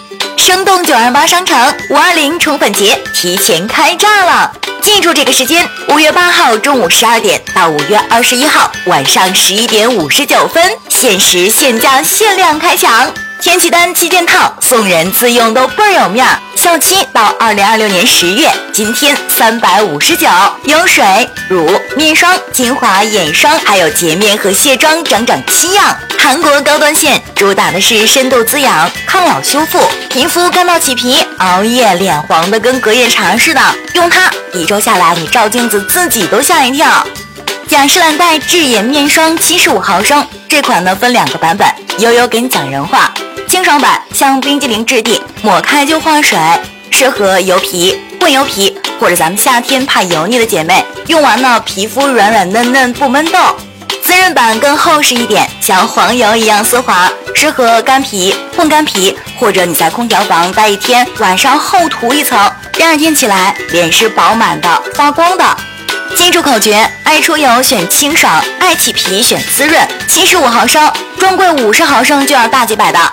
生动928商城520宠粉节提前开炸了！记住这个时间，5月8号中午12点到5月21号晚上11点59分，限时限价限量开抢！天气单7件套，送人自用都倍儿有面儿。效期到2026年10月，今天359，有水、乳、面霜、精华、眼霜，还有洁面和卸妆整整7样。韩国高端线主打的是深度滋养、抗老修复，皮肤干燥起皮、熬夜脸黄的跟隔夜茶似的，用它1周下来，你照镜子自己都吓一跳。雅诗兰黛智眼面霜75毫升，这款呢分2个版本，悠悠给你讲人话。清爽版像冰激凌质地，抹开就化水，适合油皮、混油皮或者咱们夏天怕油腻的姐妹，用完呢皮肤软软嫩嫩不闷痘。滋润版更厚实一点，像黄油一样丝滑，适合干皮、混干皮，或者你在空调房待1天，晚上厚涂一层，第2天起来脸是饱满的、发光的。记住口诀：爱出油选清爽，爱起皮选滋润。75毫升，专柜50毫升就要大几百的。